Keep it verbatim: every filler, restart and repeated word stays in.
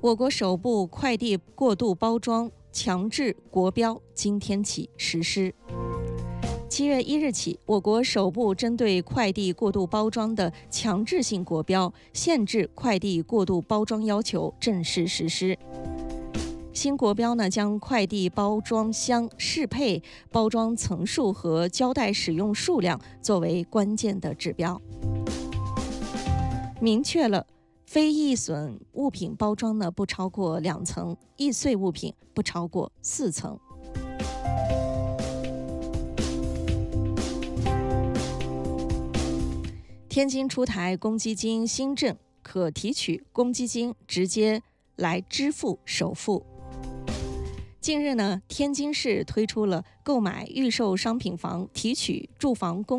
我国首部快递过度包装强制国标今天起实施。七月一日起，我国首部针对快递过度包装的强制性国标限制快递过度包装要求正式实施。新国标呢，将快递包装箱适配、包装层数和胶带使用数量作为关键的指标，明确了非易损物品包装呢不超过两层，易碎物品不超过四层。天津出台公积金新政，可提取公积金直接来支付首付。近日呢，天津市推出了购买预售商品房提取住房公